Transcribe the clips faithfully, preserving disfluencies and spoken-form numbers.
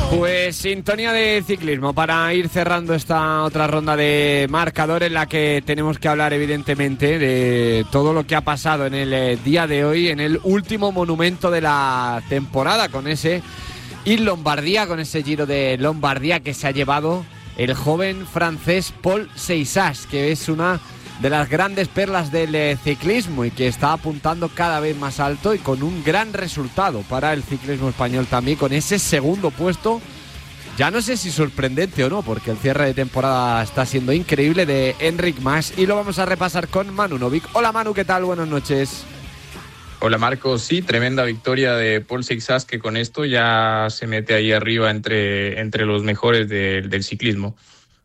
Pues sintonía de ciclismo para ir cerrando esta otra ronda de marcador en la que tenemos que hablar evidentemente de todo lo que ha pasado en el eh, día de hoy, en el último monumento de la temporada, con ese Ir Lombardía, con ese Giro de Lombardía que se ha llevado el joven francés Paul Seixas, que es una de las grandes perlas del eh, ciclismo y que está apuntando cada vez más alto y con un gran resultado para el ciclismo español también, con ese segundo puesto, ya no sé si sorprendente o no, porque el cierre de temporada está siendo increíble, de Enric Mas, y lo vamos a repasar con Manu Novik. Hola Manu, ¿qué tal? Buenas noches. Hola Marcos, sí, tremenda victoria de Paul Seixas, que con esto ya se mete ahí arriba entre, entre los mejores de, del ciclismo.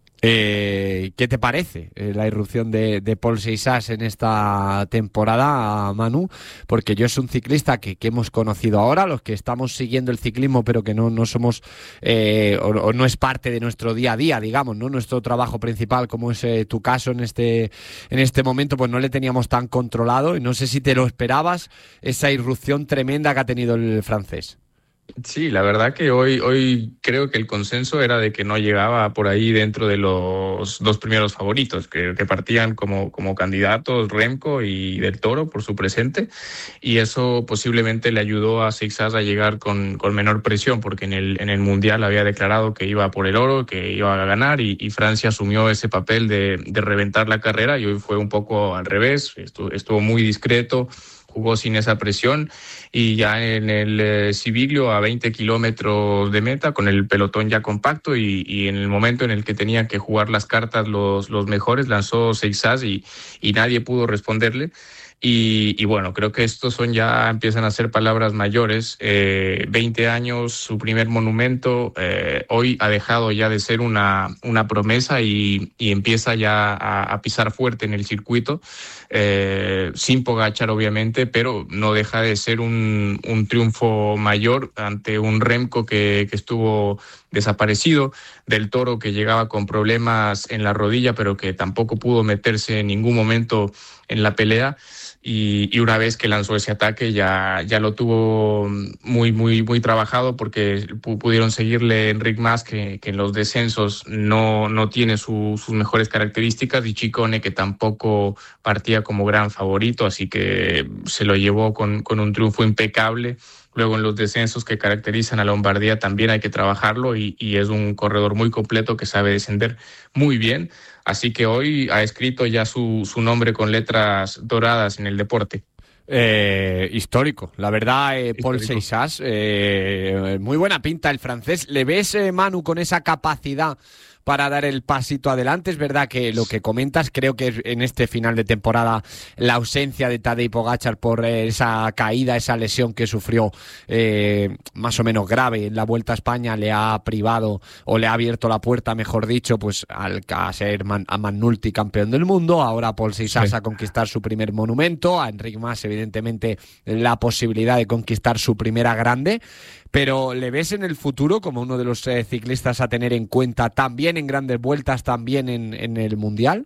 Eh, ¿Qué te parece eh, la irrupción de, de Paul Seixas en esta temporada, Manu? Porque yo es un ciclista que, que hemos conocido ahora, los que estamos siguiendo el ciclismo, pero que no, no somos eh, o, o no es parte de nuestro día a día, digamos, ¿no? Nuestro trabajo principal, como es eh, tu caso en este, en este momento, pues no le teníamos tan controlado, y no sé si te lo esperabas, esa irrupción tremenda que ha tenido el francés. Sí, la verdad que hoy, hoy creo que el consenso era de que no llegaba por ahí dentro de los dos primeros favoritos, que, que partían como, como candidatos Remco y Del Toro por su presente, y eso posiblemente le ayudó a Seixas a llegar con, con menor presión, porque en el, en el Mundial había declarado que iba por el oro, que iba a ganar, y, y Francia asumió ese papel de, de reventar la carrera, y hoy fue un poco al revés, estuvo, estuvo muy discreto, jugó sin esa presión, y ya en el eh, Civiglio, a veinte kilómetros de meta, con el pelotón ya compacto, y, y en el momento en el que tenían que jugar las cartas los, los mejores, lanzó Seixas y, y nadie pudo responderle. Y, y bueno, creo que estos son ya, empiezan a ser palabras mayores. Eh, veinte años, su primer monumento, eh, hoy ha dejado ya de ser una, una promesa y, y empieza ya a, a pisar fuerte en el circuito, eh, sin Pogačar obviamente, pero no deja de ser un, un triunfo mayor ante un Remco que, que estuvo desaparecido, Del Toro que llegaba con problemas en la rodilla, pero que tampoco pudo meterse en ningún momento en la pelea. Y, y una vez que lanzó ese ataque ya, ya lo tuvo muy, muy, muy trabajado, porque pudieron seguirle Enric Mas, que, que en los descensos no, no tiene su, sus mejores características, y Ciccone, que tampoco partía como gran favorito, así que se lo llevó con, con un triunfo impecable. Luego en los descensos que caracterizan a Lombardía también hay que trabajarlo, y, y es un corredor muy completo que sabe descender muy bien. Así que hoy ha escrito ya su, su nombre con letras doradas en el deporte. Eh, histórico, la verdad, eh, Paul Seixas, eh, muy buena pinta el francés. ¿Le ves, eh, Manu, con esa capacidad para dar el pasito adelante? Es verdad que lo que comentas, creo que en este final de temporada la ausencia de Tadej Pogačar por eh, esa caída, esa lesión que sufrió eh, más o menos grave en la Vuelta a España, le ha privado o le ha abierto la puerta, mejor dicho, pues al, a ser man, a Manulti campeón del mundo. Ahora Paul Seixas sí. a conquistar su primer monumento, a Enric Mas evidentemente la posibilidad de conquistar su primera grande. Pero ¿le ves en el futuro como uno de los eh, ciclistas a tener en cuenta también en grandes vueltas, también en, en el Mundial?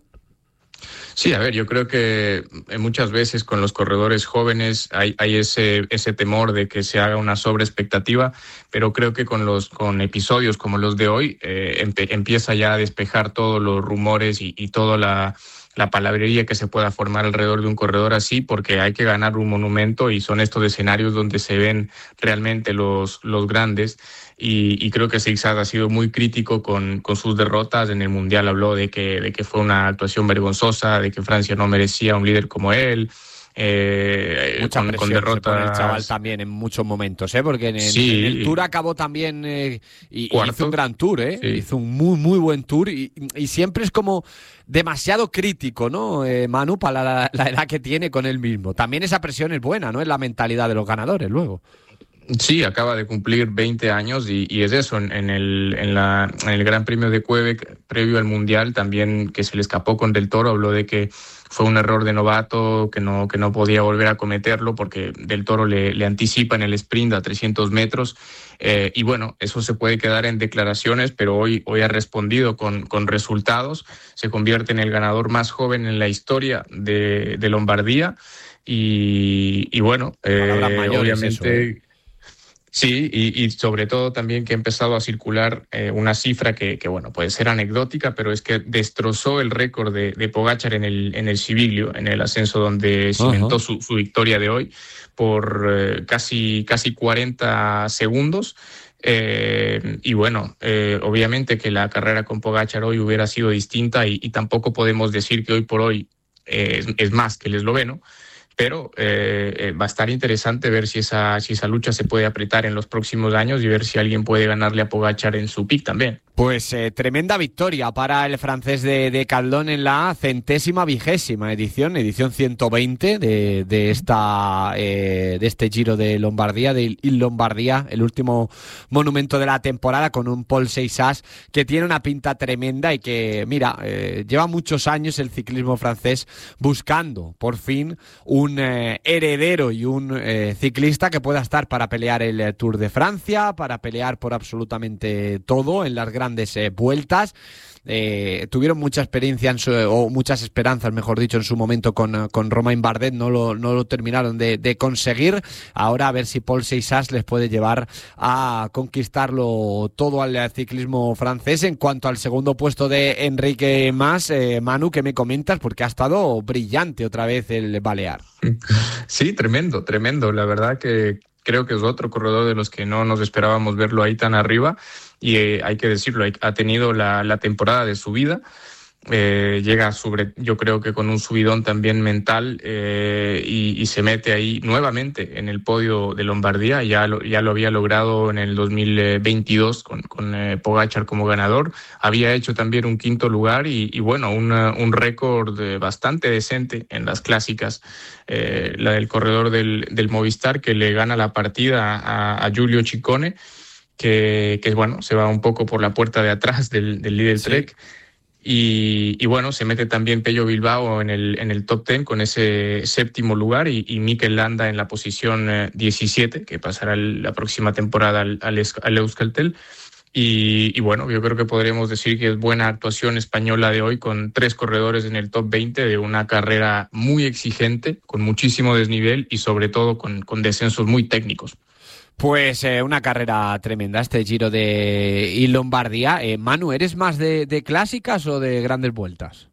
Sí, a ver, yo creo que muchas veces con los corredores jóvenes hay, hay ese, ese temor de que se haga una sobreexpectativa, pero creo que con los con episodios como los de hoy eh, empe, empieza ya a despejar todos los rumores y, y toda la... la palabrería que se pueda formar alrededor de un corredor así, porque hay que ganar un monumento y son estos escenarios donde se ven realmente los, los grandes, y, y creo que Seixas ha sido muy crítico con, con sus derrotas. En el Mundial habló de que, de que fue una actuación vergonzosa, de que Francia no merecía un líder como él. Eh, Mucha con, presión con derrotas... se pone el chaval también en muchos momentos, ¿eh? Porque en, sí. en el Tour acabó también eh, y, y hizo un gran Tour, ¿eh? Sí. Hizo un muy, muy buen Tour, y, y siempre es como demasiado crítico, ¿no, eh, Manu, para la, la edad que tiene con él mismo? También esa presión es buena, ¿no? Es la mentalidad de los ganadores luego. Sí, acaba de cumplir veinte años y, y es eso, en, en, el, en, la, en el Gran Premio de Quebec, previo al Mundial, también que se le escapó con Del Toro, habló de que fue un error de novato, que no, que no podía volver a cometerlo, porque Del Toro le, le anticipa en el sprint a trescientos metros, eh, y bueno, eso se puede quedar en declaraciones, pero hoy, hoy ha respondido con, con resultados, se convierte en el ganador más joven en la historia de, de Lombardía, y, y bueno, eh, mayores, obviamente... eso, ¿eh? Sí, y, y sobre todo también que ha empezado a circular eh, una cifra que, que, bueno, puede ser anecdótica, pero es que destrozó el récord de, de Pogačar en el, en el Civiglio, en el ascenso donde cimentó uh-huh. su, su victoria de hoy por eh, casi, casi cuarenta segundos. Eh, y bueno, eh, obviamente que la carrera con Pogačar hoy hubiera sido distinta y, y tampoco podemos decir que hoy por hoy eh, es, es más que el esloveno. Pero eh, eh, va a estar interesante ver si esa, si esa lucha se puede apretar en los próximos años y ver si alguien puede ganarle a Pogačar en su pick también. Pues eh, tremenda victoria para el francés de, de Caldón en la centésima vigésima edición, edición ciento veinte de, de, esta, eh, de este Giro de Lombardía, de Il Lombardía, el último monumento de la temporada, con un Paul Seixas que tiene una pinta tremenda y que, mira, eh, lleva muchos años el ciclismo francés buscando por fin un eh, heredero y un eh, ciclista que pueda estar para pelear el eh, Tour de Francia, para pelear por absolutamente todo en las grandes grandes eh, vueltas. Eh, tuvieron mucha experiencia en su, o muchas esperanzas, mejor dicho, en su momento con, con Romain Bardet, no lo, no lo terminaron de, de conseguir. Ahora a ver si Paul Seixas les puede llevar a conquistarlo todo al ciclismo francés. En cuanto al segundo puesto de Enrique Mas, eh, Manu, ¿qué me comentas? Porque ha estado brillante otra vez el balear. Sí, tremendo, tremendo. La verdad que creo que es otro corredor de los que no nos esperábamos verlo ahí tan arriba. Y eh, hay que decirlo, ha tenido la, la temporada de su vida, eh, llega sobre, yo creo que con un subidón también mental eh, y, y se mete ahí nuevamente en el podio de Lombardía. Ya lo, ya lo había logrado en el dos mil veintidós con, con eh, Pogačar como ganador, había hecho también un quinto lugar y, y bueno, una, un récord bastante decente en las clásicas, eh, la del corredor del, del Movistar, que le gana la partida a, a Giulio Ciccone, que, que bueno, se va un poco por la puerta de atrás del, del líder sí. Trek. Y, y bueno, se mete también Pello Bilbao en el, en el top diez con ese séptimo lugar y, y Mikel Landa en la posición eh, diecisiete, que pasará el, la próxima temporada al, al, al Euskaltel. Y, y bueno, yo creo que podríamos decir que es buena actuación española de hoy, con tres corredores en el top veinte de una carrera muy exigente, con muchísimo desnivel y sobre todo con, con descensos muy técnicos. Pues eh, una carrera tremenda este Giro de Il Lombardía. Eh, Manu, ¿eres más de, de clásicas o de grandes vueltas?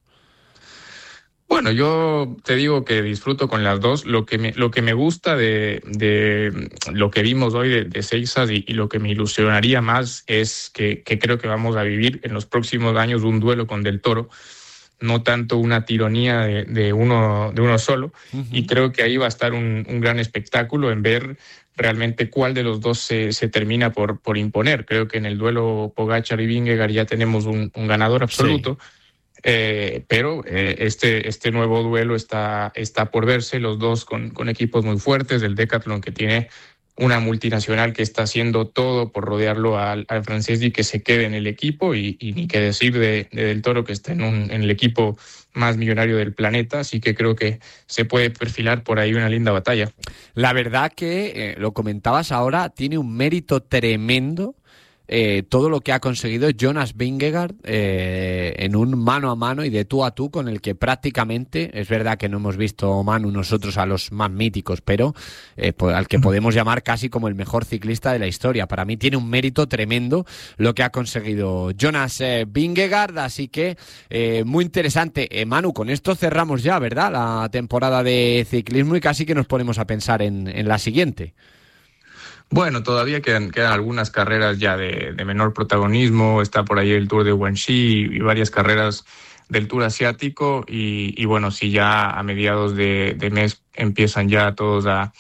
Bueno, yo te digo que disfruto con las dos. Lo que me, lo que me gusta de, de lo que vimos hoy de, de Seixas y, y lo que me ilusionaría más es que, que creo que vamos a vivir en los próximos años un duelo con Del Toro, no tanto una tironía de, de, uno, de uno solo. Uh-huh. Y creo que ahí va a estar un, un gran espectáculo en ver realmente cuál de los dos se, se termina por, por imponer. Creo que en el duelo Pogačar y Vingegaard ya tenemos un, un ganador absoluto, sí. eh, pero eh, este, este nuevo duelo está, está por verse, los dos con, con equipos muy fuertes, el Decathlon, que tiene una multinacional que está haciendo todo por rodearlo al, al francés y que se quede en el equipo, y, y ni qué decir de, de Del Toro, que está en, un, en el equipo más millonario del planeta, así que creo que se puede perfilar por ahí una linda batalla. La verdad que, eh, lo comentabas ahora, tiene un mérito tremendo eh, todo lo que ha conseguido Jonas Vingegaard eh, en un mano a mano y de tú a tú, con el que prácticamente, es verdad que no hemos visto, Manu, nosotros a los más míticos, pero eh, al que podemos llamar casi como el mejor ciclista de la historia. Para mí tiene un mérito tremendo lo que ha conseguido Jonas eh, Vingegaard, así que eh, muy interesante. Eh, Manu, con esto cerramos ya, ¿verdad?, la temporada de ciclismo y casi que nos ponemos a pensar en, en la siguiente. Bueno, todavía quedan, quedan algunas carreras ya de, de menor protagonismo. Está por ahí el Tour de Guangxi y, y varias carreras del Tour asiático. Y, y bueno, si ya a mediados de, de mes empiezan ya todos a,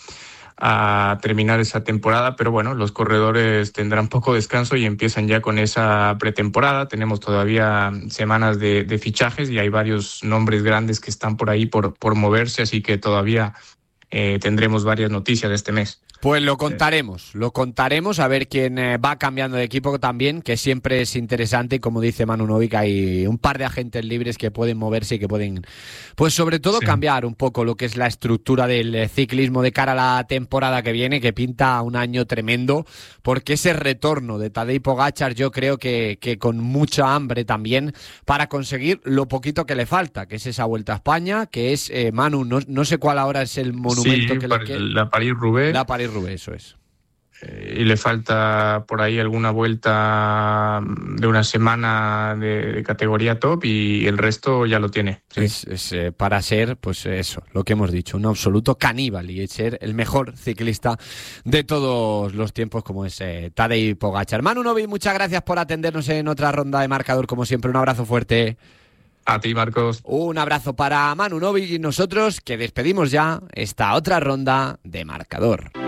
a terminar esa temporada. Pero bueno, los corredores tendrán poco descanso y empiezan ya con esa pretemporada. Tenemos todavía semanas de, de fichajes y hay varios nombres grandes que están por ahí por, por moverse. Así que todavía eh, tendremos varias noticias de este mes. Pues lo contaremos, lo contaremos, a ver quién eh, va cambiando de equipo también, que siempre es interesante. Y como dice Manu Novik, hay un par de agentes libres que pueden moverse y que pueden, pues sobre todo, sí, cambiar un poco lo que es la estructura del ciclismo de cara a la temporada que viene, que pinta un año tremendo, porque ese retorno de Tadej Pogačar, yo creo que, que con mucha hambre también para conseguir lo poquito que le falta, que es esa Vuelta a España, que es, eh, Manu, no, no sé cuál ahora es el monumento, sí, que le queda. La París-Roubaix. La París Rubén, eso es. eh, y le falta por ahí alguna vuelta de una semana de, de categoría top y el resto ya lo tiene. Sí. Es, es eh, para ser, pues eso, lo que hemos dicho, un absoluto caníbal y ser el mejor ciclista de todos los tiempos como es eh, Tadej Pogačar. Manu Novi, muchas gracias por atendernos en otra ronda de marcador, como siempre, un abrazo fuerte. A ti, Marcos. Un abrazo para Manu Novi y nosotros que despedimos ya esta otra ronda de marcador.